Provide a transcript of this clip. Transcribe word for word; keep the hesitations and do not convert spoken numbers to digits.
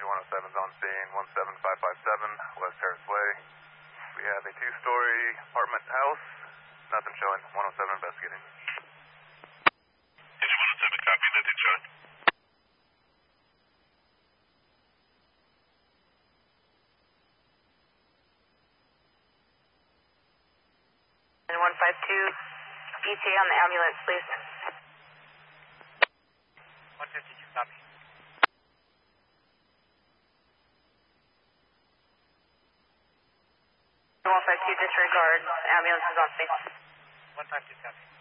Engine one oh seven's on scene, one seven five five seven, West Terrace Way. We have a two-story apartment house. Nothing showing. one oh seven investigating. Engine one oh seven, copy. Nothing showing. one five two, E T A on the ambulance, please. one fifty-two, copy. one five two, disregard. Ambulance is on scene. one five two, copy.